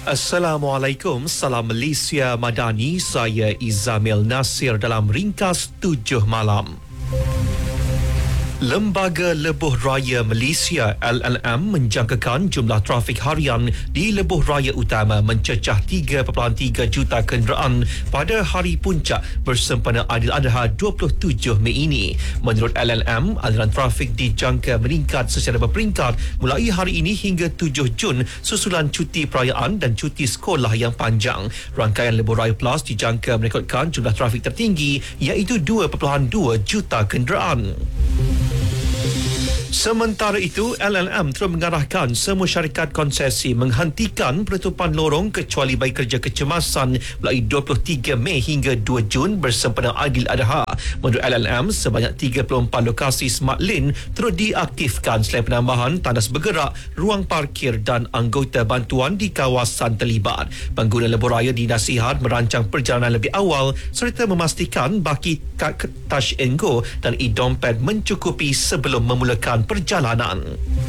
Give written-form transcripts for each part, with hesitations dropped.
Assalamualaikum, salam Malaysia Madani, saya Izamil Nasir dalam ringkas 7 malam. Lembaga Lebuh Raya Malaysia LLM menjangkakan jumlah trafik harian di Lebuh Raya Utama mencecah 3.3 juta kenderaan pada hari puncak bersempena Aidiladha 27 Mei ini. Menurut LLM, aliran trafik dijangka meningkat secara berperingkat mulai hari ini hingga 7 Jun susulan cuti perayaan dan cuti sekolah yang panjang. Rangkaian Lebuh Raya Plus dijangka merekodkan jumlah trafik tertinggi iaitu 2.2 juta kenderaan. Sementara itu, LLM terus mengarahkan semua syarikat konsesi menghentikan penutupan lorong kecuali bagi kerja kecemasan mulai 23 Mei hingga 2 Jun bersempena Aidiladha. Menurut LLM, sebanyak 34 lokasi smart lane terus diaktifkan selain penambahan tandas bergerak, ruang parkir dan anggota bantuan di kawasan terlibat. Pengguna lebuh raya dinasihat merancang perjalanan lebih awal serta memastikan baki kad Touch and Go dan e-dompet mencukupi sebelum memulakan perjalanan.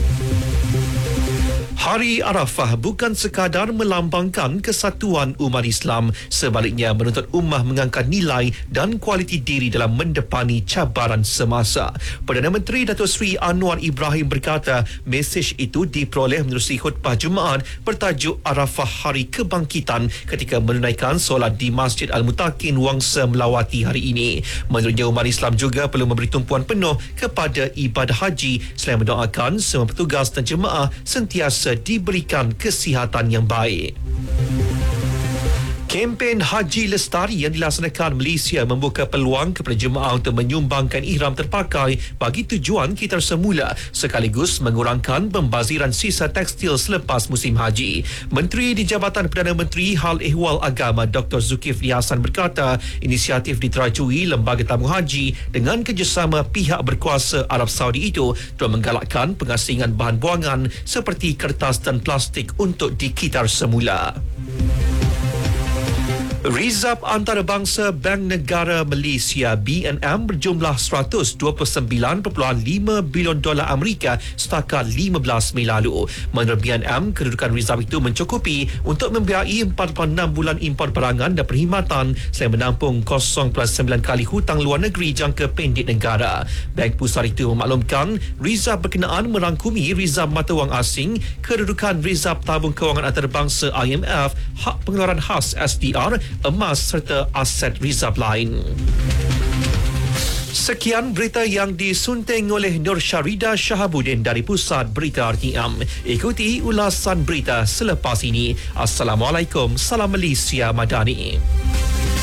Hari Arafah bukan sekadar melambangkan kesatuan umat Islam, sebaliknya menuntut ummah mengangkat nilai dan kualiti diri dalam mendepani cabaran semasa. Perdana Menteri Datuk Seri Anwar Ibrahim berkata, mesej itu diperoleh menerusi khutbah Jumaat bertajuk Arafah Hari Kebangkitan ketika menunaikan solat di Masjid Al-Mutakin Wangsa Melawati hari ini. Menurutnya, umat Islam juga perlu memberi tumpuan penuh kepada ibadah haji selain mendoakan semua petugas dan jemaah sentiasa diberikan kesihatan yang baik. Kempen Haji Lestari yang dilaksanakan Malaysia membuka peluang kepada jemaah untuk menyumbangkan ihram terpakai bagi tujuan kita semula sekaligus mengurangkan pembaziran sisa tekstil selepas musim haji. Menteri di Jabatan Perdana Menteri Hal Ehwal Agama Dr. Zulkifli Hasan berkata, inisiatif diterajui Lembaga Tabung Haji dengan kerjasama pihak berkuasa Arab Saudi itu telah menggalakkan pengasingan bahan buangan seperti kertas dan plastik untuk dikitar semula. Rizab Antarabangsa Bank Negara Malaysia BNM berjumlah $129.5 bilion Amerika setakat 15 Mei lalu. Menurut BNM, kedudukan rizab itu mencukupi untuk membiayai 4.6 bulan import barangan dan perkhidmatan selain menampung 0.9 kali hutang luar negeri jangka pendek negara. Bank Pusat itu memaklumkan rizab berkenaan merangkumi rizab mata wang asing, kedudukan rizab tabung kewangan antarabangsa IMF, hak pengeluaran khas SDR, emas serta aset rizab lain. Sekian berita yang disunting oleh Nur Syarida Shahabuddin dari Pusat Berita RTM. Ikuti ulasan berita selepas ini. Assalamualaikum, salam Malaysia Madani.